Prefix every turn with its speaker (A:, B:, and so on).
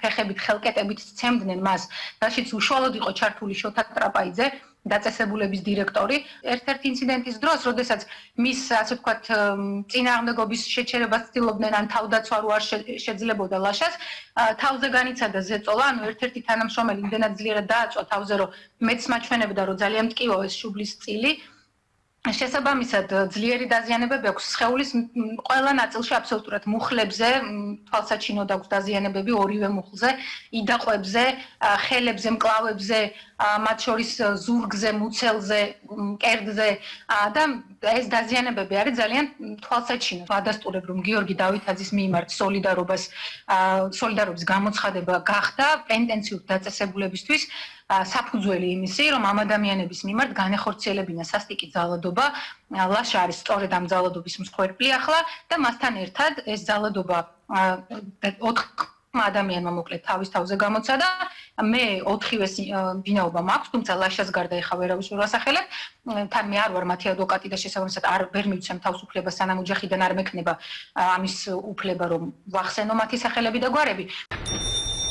A: ფეხებით, ხელკეტებით სცემდნენ მას, რაშიც უშუალოდ იყო ჩართული შოთა ტრაპაიძე, დაწესებულების დირექტორი. ერთ-ერთი ინციდენტის დროს, როდესაც მის, ასე ვთქვათ, წინააღმდეგობის შეჩერებას ცდილობდნენ, ან თავდაცვა რო არ შეძლებოდა ლაშას, თავზე განიცადა ზეწოლა, ანუ ერთ-ერთი თანამშრომელი იმდენად ძლიერად დააწვა თავზე, რომ მეც მაჩვენებდა, რომ ძალიან მტკივავეს შუბლის წილი. შესაბამისად, ძლიერი დაზიანებები აქვს სხეულის ყველა ნაწილში აბსოლუტურად მუხლებზე, თვალსაჩინოდ აქვს დაზიანებები ორივე მუხლზე, იდაყვებზე, ხელებზე, მკლავებზე, მათ შორის ზურგზე, მუცელზე, მკერდზე და ეს დაზიანებები არის ძალიან თვალსაჩინო. ვადასტურებ, რომ გიორგი დავითაძის მიმართ სოლიდარობის გამოცხადება გახდა პენტენციურ დაწესებულებისთვის საფუძველი იმისი, რომ ამ ადამიანების მიმართ განეხორციელებინა სასტიკი ძალადობა, ლაშა არის სწორედ ამ ძალადობის მსხვერპლი ახლა და მასთან ერთად ეს ძალადობა 4 ადამიანმა მოკლედ თავის თავზე გამოცადა. მე 4-ვეს ვინაობა მაქვს, თუმცა ლაშას გარდა ეხა ვერავის ვერ ვასახელებ. თან მე არ ვარ მათი ადვოკატი და შესაბამისად ვერ მივცემ თავს უფლებას, სანამ ოჯახიდან არ მექნება ამის უფლება, რომ ვახსენო მათი სახელები და გვარები.